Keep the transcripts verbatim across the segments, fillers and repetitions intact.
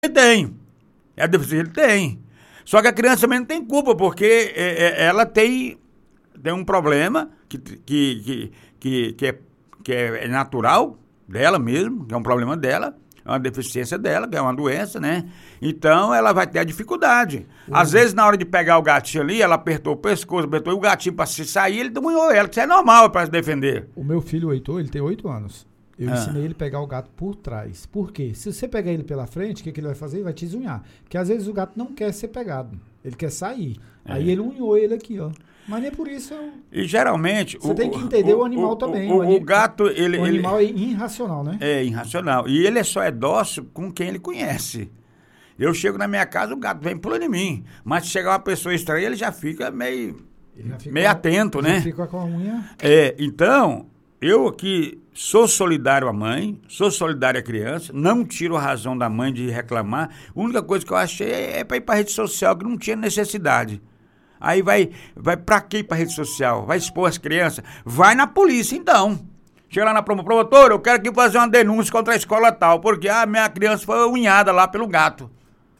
Ele tem. É a deficiência, ele tem. Só que a criança também não tem culpa, porque é, é, ela tem, tem um problema que, que, que, que, que, é, que é natural dela mesmo, que é um problema dela, é uma deficiência dela, que é uma doença, né? Então ela vai ter a dificuldade. Uhum. Às vezes, na hora de pegar o gatinho ali, ela apertou o pescoço, apertou o gatinho para se sair, ele dominou ela, que isso é normal para se defender. O meu filho, o Heitor, ele tem oito anos. Eu ah. ensinei ele a pegar o gato por trás. Por quê? Se você pegar ele pela frente, o que, que ele vai fazer? Ele vai te zunhar. Porque às vezes o gato não quer ser pegado. Ele quer sair. É. Aí ele unhou ele aqui, ó. Mas nem por isso... Eu... E geralmente... Você o, tem que entender o, o animal o, também. O, o, o, anim... o gato, ele... O animal ele... é irracional, né? É, irracional. E ele só é dócil com quem ele conhece. Eu chego na minha casa, o gato vem pulando em mim. Mas se chegar uma pessoa estranha, ele já fica meio... Ele já fica meio com, atento, né? Fica com a unha... É, então... Eu aqui sou solidário à mãe, sou solidário à criança, não tiro a razão da mãe de reclamar. A única coisa que eu achei é, é para ir para a rede social, que não tinha necessidade. Aí vai, vai para quê ir para a rede social? Vai expor as crianças? Vai na polícia, então. Chega lá na promotora, eu quero aqui fazer uma denúncia contra a escola tal, porque a minha criança foi unhada lá pelo gato.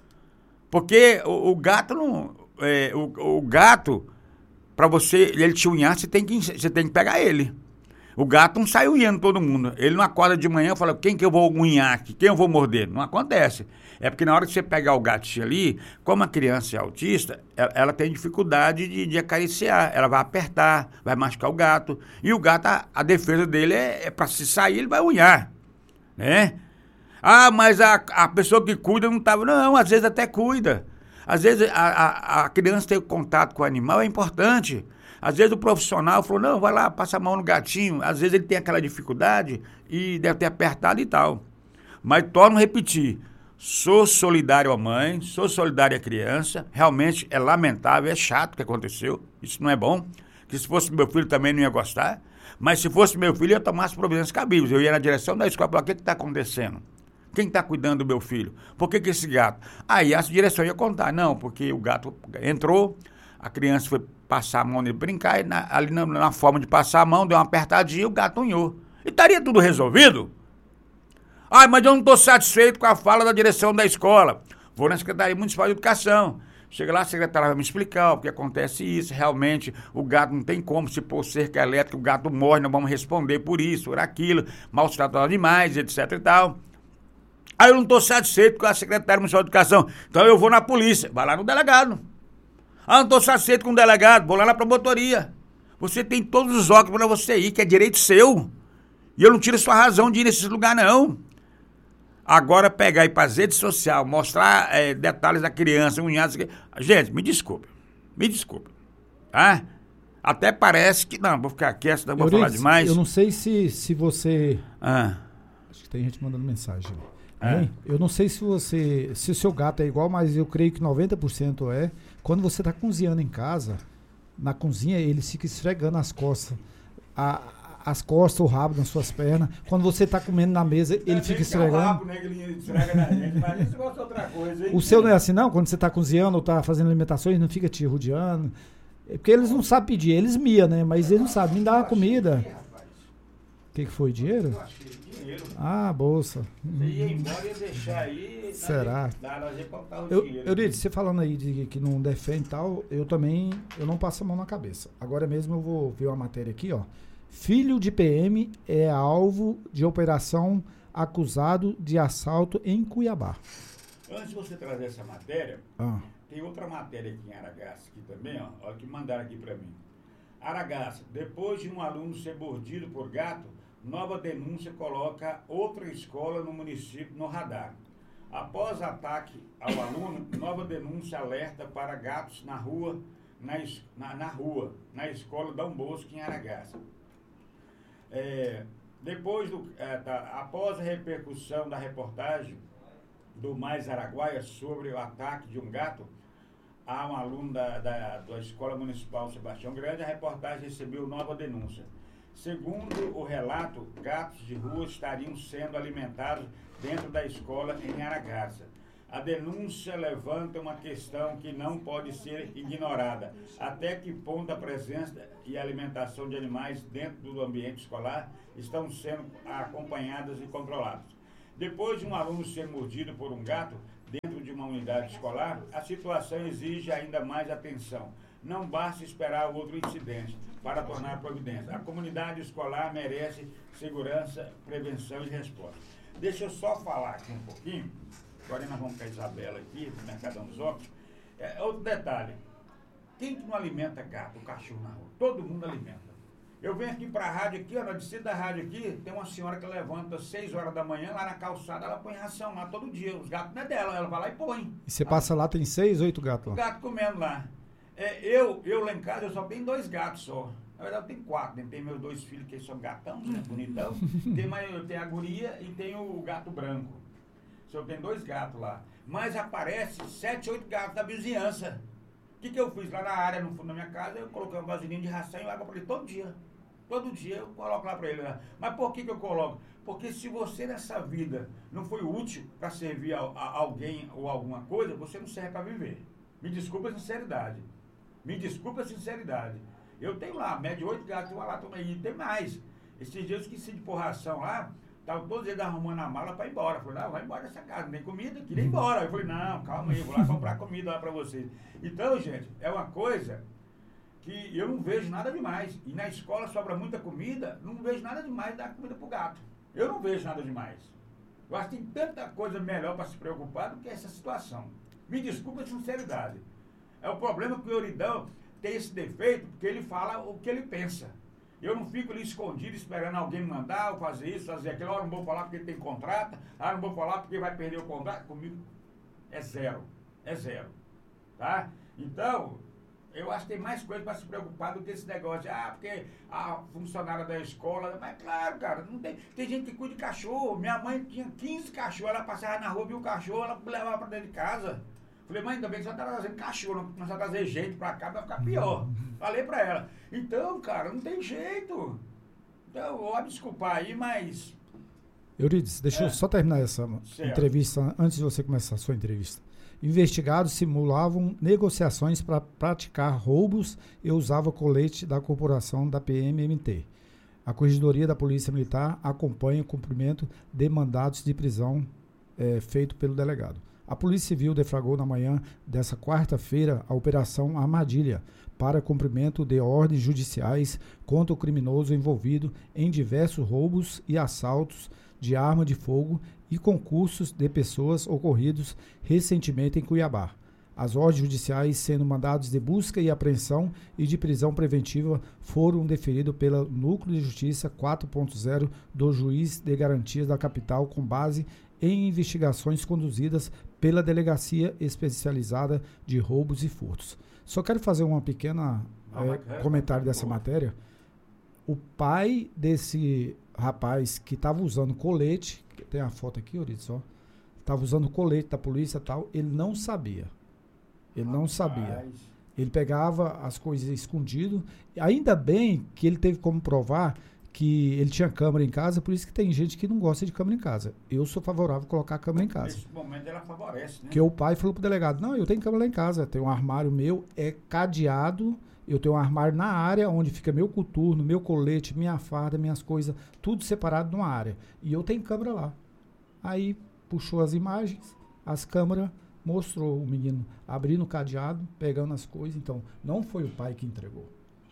Porque o, o gato não... É, o, o gato, para você, ele te unhar, você tem que, você tem que pegar ele. O gato não sai unhando todo mundo. Ele não acorda de manhã e fala, quem que eu vou unhar aqui? Quem eu vou morder? Não acontece. É porque na hora que você pegar o gatinho ali, como a criança é autista, ela, ela tem dificuldade de, de acariciar. Ela vai apertar, vai machucar o gato. E o gato, a, a defesa dele é, é para se sair, ele vai unhar. Né? Ah, mas a, a pessoa que cuida não estava... Não, às vezes até cuida. Às vezes a, a, a criança ter contato com o animal é importante. Às vezes o profissional falou, não, vai lá, passa a mão no gatinho. Às vezes ele tem aquela dificuldade e deve ter apertado e tal. Mas torno a repetir, sou solidário à mãe, sou solidário à criança. Realmente é lamentável, é chato o que aconteceu. Isso não é bom. Que se fosse meu filho também não ia gostar. Mas se fosse meu filho, eu ia tomar as providências cabíveis. Eu ia na direção da escola e falar, o que está acontecendo? Quem está cuidando do meu filho? Por que, que esse gato? Aí a direção ia contar. Não, porque o gato entrou, a criança foi passar a mão nele, brincar, e na, ali na, na forma de passar a mão, deu uma apertadinha e o gato unhou. E estaria tudo resolvido? Ah, mas eu não estou satisfeito com a fala da direção da escola. Vou na Secretaria Municipal de Educação. Chega lá, a secretária vai me explicar o que acontece isso. Realmente, o gato não tem como, se pôr cerca elétrica, o gato morre, nós vamos responder por isso, por aquilo, maus tratados animais, etc e tal. Aí eu não estou satisfeito com a secretária Municipal de Educação. Então eu vou na polícia, vai lá no delegado. Ah, não estou satisfeito com o delegado, vou lá na promotoria. Você tem todos os órgãos para você ir, que é direito seu. E eu não tiro sua razão de ir nesse lugar, não. Agora pegar e ir para as redes sociais, mostrar é, detalhes da criança, unhadas... Gente, me desculpe, me desculpe. Tá? Até parece que... Não, vou ficar quieto, não vou falar demais. Eu não sei se, se você... Ah. Acho que tem gente mandando mensagem. É. Eu não sei se você, se o seu gato é igual, mas eu creio que noventa por cento é. Quando você está cozinhando em casa, na cozinha ele fica esfregando as costas, a, as costas, o rabo nas suas pernas. Quando você está comendo na mesa, ele é, fica esfregando. É o rabo, né, que ele esfrega na gente, mas isso gosta de outra coisa, hein? O seu não é assim, não? Quando você está cozinhando ou está fazendo alimentações, não fica te rodeando. É porque eles não sabem pedir, eles miam, né? Mas eles não sabem, me dá uma comida. O que, que foi, dinheiro? Eu achei dinheiro. Ah, bolsa. Você ia embora e ia deixar aí. Será? Dá, dá, dá, eu, Euridice, você falando aí de que não defende e tal, eu também, eu não passo a mão na cabeça. Agora mesmo eu vou ver uma matéria aqui, ó. Filho de P M é alvo de operação acusado de assalto em Cuiabá. Antes de você trazer essa matéria, ah. tem outra matéria aqui em Aragaça, aqui também, ó. Olha que mandaram aqui pra mim. Aragaça, depois de um aluno ser mordido por gato, nova denúncia coloca outra escola no município no radar. Após ataque ao aluno, nova denúncia alerta para gatos na rua, na, na, na rua, na escola Dom Bosco, em Aragaça. É, depois do, é, tá, após a repercussão da reportagem do Mais Araguaia sobre o ataque de um gato a um aluno da, da, da Escola Municipal Sebastião Grande, a reportagem recebeu nova denúncia. Segundo o relato, gatos de rua estariam sendo alimentados dentro da escola em Aragaça. A denúncia levanta uma questão que não pode ser ignorada. Até que ponto a presença e alimentação de animais dentro do ambiente escolar estão sendo acompanhadas e controladas? Depois de um aluno ser mordido por um gato, dentro de uma unidade escolar, a situação exige ainda mais atenção. Não basta esperar outro incidente para tornar a providência. A comunidade escolar merece segurança, prevenção e resposta. Deixa eu só falar aqui um pouquinho. Agora nós vamos com a Isabela aqui, do Mercadão dos Óculos. É, outro detalhe. Quem que não alimenta gato, cachorro na rua? Todo mundo alimenta. Eu venho aqui para a rádio aqui, ó, na descida da rádio aqui, tem uma senhora que levanta às seis horas da manhã, lá na calçada, ela põe ração lá todo dia. Os gatos não é dela, ela vai lá e põe. E você passa lá, tem seis, oito gatos lá? O gato comendo lá. É, eu, eu lá em casa, eu só tenho dois gatos só. Na verdade, eu tenho quatro, né? Tem meus dois filhos que são gatão, né? Bonitão. Tem, mais, eu tenho a guria e tenho o gato branco. Só tenho dois gatos lá. Mas aparece sete, oito gatos da vizinhança. O que, que eu fiz lá na área, no fundo da minha casa? Eu coloquei um vasilhinho de ração e água para ele todo dia. Todo dia eu coloco lá para ele. Né? Mas por que, que eu coloco? Porque se você nessa vida não foi útil para servir a, a alguém ou alguma coisa, você não serve para viver. Me desculpa a sinceridade. Me desculpa a sinceridade. Eu tenho lá, média oito gatos, uma lá também, e tem mais. Esses dias eu esqueci de pôr ração lá, estavam todos eles arrumando a mala para ir embora. Eu falei, não, vai embora dessa casa, não tem comida, queria ir embora. Eu falei, não, calma aí, eu vou lá comprar comida lá para vocês. Então, gente, é uma coisa que eu não vejo nada demais. E na escola sobra muita comida, não vejo nada demais dar comida pro gato. Eu não vejo nada demais. Eu acho que tem tanta coisa melhor para se preocupar do que essa situação. Me desculpa a sinceridade. É o problema que o Euridão tem esse defeito, porque ele fala o que ele pensa. Eu não fico ali escondido esperando alguém me mandar, ou fazer isso, fazer aquilo. Eu não vou falar porque ele tem contrato, ah, não vou falar porque vai perder o contrato. Comigo é zero. É zero. Tá? Então, eu acho que tem mais coisa para se preocupar do que esse negócio de, ah, porque a funcionária da escola. Mas claro, cara, não tem, tem gente que cuida de cachorro. Minha mãe tinha quinze cachorros, ela passava na rua, viu o cachorro, ela levava para dentro de casa. Falei, mãe, ainda bem que você está trazendo cachorro, não começar a trazer gente para cá, vai ficar pior. Falei para ela. Então, cara, não tem jeito. Então, vou desculpar aí, mas... Euridice, deixa é. eu só terminar essa certo. entrevista, antes de você começar a sua entrevista. Investigados simulavam negociações para praticar roubos e usavam colete da corporação da P M M T. A Corregedoria da Polícia Militar acompanha o cumprimento de mandados de prisão é, feito pelo delegado. A Polícia Civil deflagrou na manhã dessa quarta-feira a Operação Armadilha para cumprimento de ordens judiciais contra o criminoso envolvido em diversos roubos e assaltos de arma de fogo e concursos de pessoas ocorridos recentemente em Cuiabá. As ordens judiciais, sendo mandados de busca e apreensão e de prisão preventiva, foram deferidos pelo Núcleo de Justiça quatro ponto zero do Juiz de Garantias da capital, com base em investigações conduzidas pela Delegacia Especializada de Roubos e Furtos. Só quero fazer uma pequena é, comentário dessa matéria. O pai desse rapaz que estava usando colete, tem a foto aqui, Euridice, só, estava usando colete da polícia e tal, ele não sabia. Ele não sabia. Ele pegava as coisas escondido. Ainda bem que ele teve como provar que ele tinha câmera em casa, por isso que tem gente que não gosta de câmera em casa. Eu sou favorável a colocar a câmera em casa. Nesse momento ela favorece, né? Porque o pai falou pro delegado, não, eu tenho câmera lá em casa, tem um armário meu, é cadeado, eu tenho um armário na área onde fica meu coturno, meu colete, minha farda, minhas coisas, tudo separado numa área. E eu tenho câmera lá. Aí puxou as imagens, as câmeras, mostrou o menino abrindo o cadeado, pegando as coisas. Então, não foi o pai que entregou.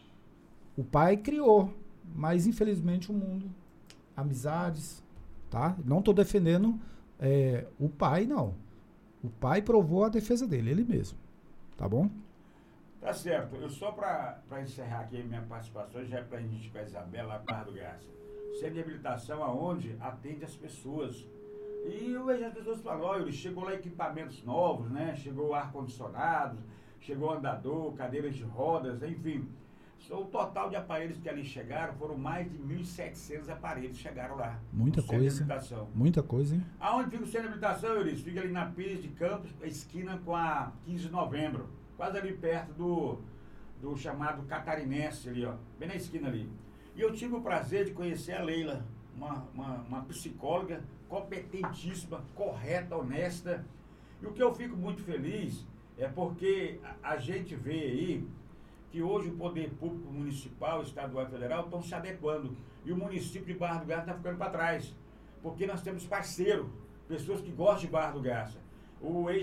O pai criou, mas infelizmente o mundo, amizades, tá? Não estou defendendo é, o pai, não. O pai provou a defesa dele, ele mesmo. Tá bom? Tá certo. Eu só para encerrar aqui a minha participação, já é para a gente com a Isabela Pardo Graça. Centro de habilitação aonde atende as pessoas. E eu vejo as pessoas falando, olha, chegou lá equipamentos novos, né? Chegou ar-condicionado, chegou andador, cadeiras de rodas, enfim. O total de aparelhos que ali chegaram foram mais de mil e setecentos aparelhos que chegaram lá. Muita coisa. Muita coisa, hein? Aonde fica o centro de habilitação, Euridice? Fica ali na Pires de Campos, a esquina com a quinze de novembro. Quase ali perto do, do chamado Catarinense ali, ó. Bem na esquina ali. E eu tive o prazer de conhecer a Leila, uma, uma, uma psicóloga competentíssima, correta, honesta. E o que eu fico muito feliz é porque a, a gente vê aí que hoje o poder público municipal, estadual e federal estão se adequando. E o município de Barra do Garça está ficando para trás. Porque nós temos parceiro, pessoas que gostam de Barra do Garça. O